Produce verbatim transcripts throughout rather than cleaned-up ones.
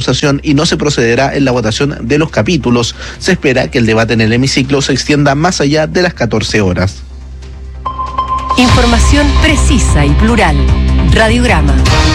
acusación y no se procederá en la votación de los capítulos. Se espera que el debate en el hemiciclo se extienda más allá de las catorce horas. Información precisa y plural. Radiograma.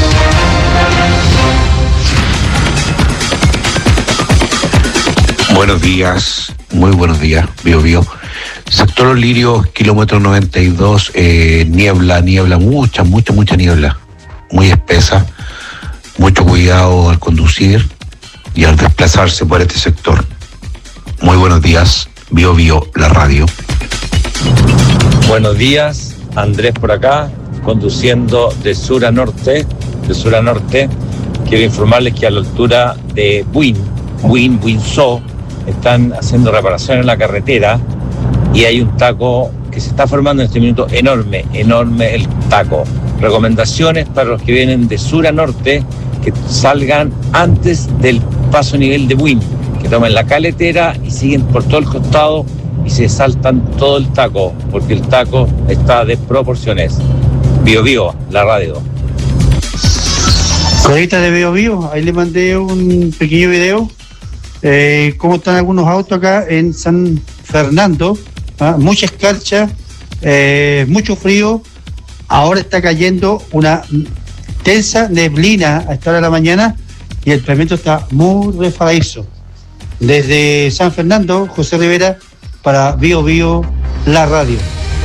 Buenos días, muy buenos días, Bio Bio. Sector Los Lirios, kilómetro noventa y dos, eh, niebla, niebla, mucha, mucha, mucha niebla, muy espesa. Mucho cuidado al conducir y al desplazarse por este sector. Muy buenos días, Bio Bio, la radio. Buenos días, Andrés por acá, conduciendo de sur a norte, de sur a norte. Quiero informarles que a la altura de Buin, Buin, Buinzó, están haciendo reparaciones en la carretera y hay un taco que se está formando en este minuto enorme, enorme el taco. Recomendaciones para los que vienen de sur a norte, que salgan antes del paso nivel de Buin, que tomen la caletera y siguen por todo el costado y se saltan todo el taco, porque el taco está de proporciones. Bio Bio, la radio. Corita de Bio Bio, ahí le mandé un pequeño video. Eh, cómo están algunos autos acá en San Fernando, ¿ah? Mucha escarcha, eh, mucho frío. Ahora está cayendo una tensa neblina a esta hora de la mañana y el pavimento está muy resbaladizo. Desde San Fernando, José Rivera, para Bio Bio, la radio.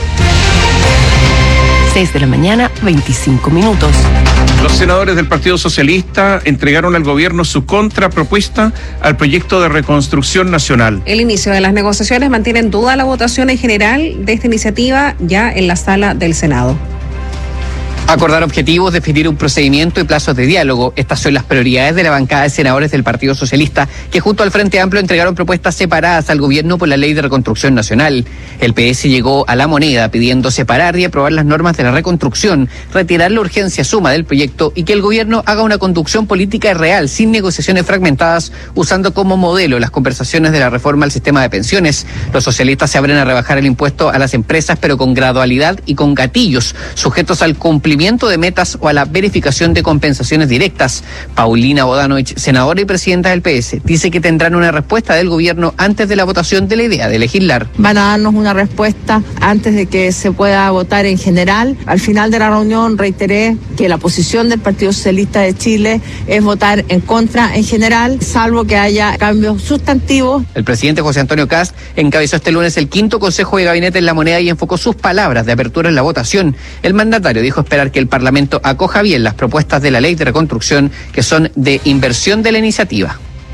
seis de la mañana, veinticinco minutos. Los senadores del Partido Socialista entregaron al gobierno su contrapropuesta al proyecto de reconstrucción nacional. El inicio de las negociaciones mantiene en duda la votación en general de esta iniciativa ya en la sala del Senado. Acordar objetivos, definir un procedimiento y plazos de diálogo. Estas son las prioridades de la bancada de senadores del Partido Socialista, que junto al Frente Amplio entregaron propuestas separadas al gobierno por la Ley de Reconstrucción Nacional. El P S llegó a La Moneda pidiendo separar y aprobar las normas de la reconstrucción, retirar la urgencia suma del proyecto y que el gobierno haga una conducción política real, sin negociaciones fragmentadas, usando como modelo las conversaciones de la reforma al sistema de pensiones. Los socialistas se abren a rebajar el impuesto a las empresas, pero con gradualidad y con gatillos, sujetos al cumplimiento de metas o a la verificación de compensaciones directas. Paulina Bodanovich, senadora y presidenta del P S, dice que tendrán una respuesta del gobierno antes de la votación de la idea de legislar. Van a darnos una respuesta antes de que se pueda votar en general. Al final de la reunión reiteré que la posición del Partido Socialista de Chile es votar en contra en general, salvo que haya cambios sustantivos. El presidente José Antonio Kast encabezó este lunes el quinto Consejo de Gabinete en La Moneda y enfocó sus palabras de apertura en la votación. El mandatario dijo esperar que el Parlamento acoja bien las propuestas de la Ley de Reconstrucción, que son de inversión de la iniciativa.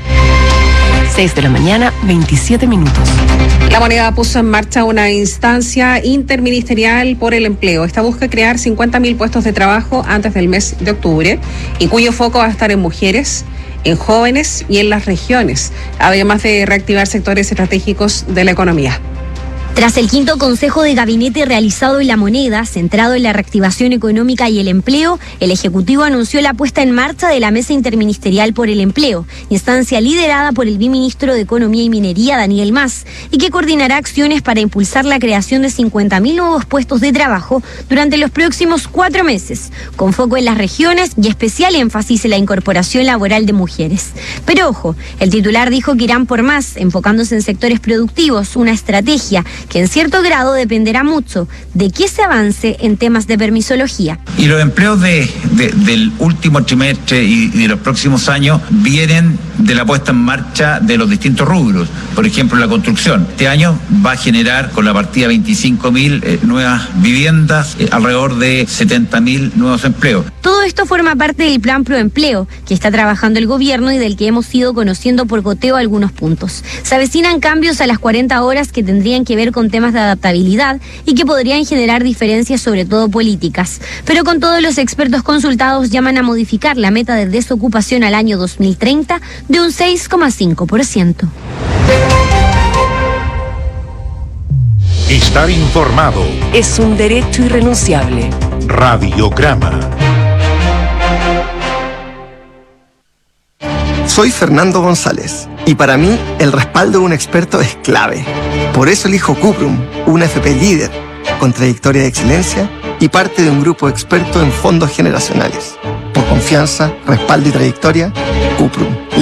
seis de la mañana, veintisiete minutos. La Moneda puso en marcha una instancia interministerial por el empleo. Esta busca crear cincuenta mil puestos de trabajo antes del mes de octubre y cuyo foco va a estar en mujeres, en jóvenes y en las regiones, además de reactivar sectores estratégicos de la economía. Tras el quinto Consejo de Gabinete realizado en La Moneda, centrado en la reactivación económica y el empleo, el Ejecutivo anunció la puesta en marcha de la Mesa Interministerial por el Empleo, instancia liderada por el Viceministro de Economía y Minería, Daniel Mas, y que coordinará acciones para impulsar la creación de cincuenta mil nuevos puestos de trabajo durante los próximos cuatro meses, con foco en las regiones y especial énfasis en la incorporación laboral de mujeres. Pero ojo, el titular dijo que irán por más, enfocándose en sectores productivos, una estrategia que en cierto grado dependerá mucho de qué se avance en temas de permisología. Y los empleos de, de, del último trimestre y, y de los próximos años vienen de la puesta en marcha de los distintos rubros. Por ejemplo, la construcción. Este año va a generar con la partida veinticinco mil eh, nuevas viviendas, eh, alrededor de setenta mil nuevos empleos. Todo esto forma parte del Plan Proempleo, que está trabajando el gobierno y del que hemos ido conociendo por goteo algunos puntos. Se avecinan cambios a las cuarenta horas que tendrían que ver con temas de adaptabilidad y que podrían generar diferencias, sobre todo políticas. Pero con todos los expertos consultados llaman a modificar la meta de desocupación al año dos mil treinta de un seis coma cinco por ciento. Estar informado es un derecho irrenunciable. Radiograma. Soy Fernando González y para mí el respaldo de un experto es clave. Por eso elijo Cuprum, una F P líder, con trayectoria de excelencia y parte de un grupo experto en fondos generacionales. Por confianza, respaldo y trayectoria, Cuprum.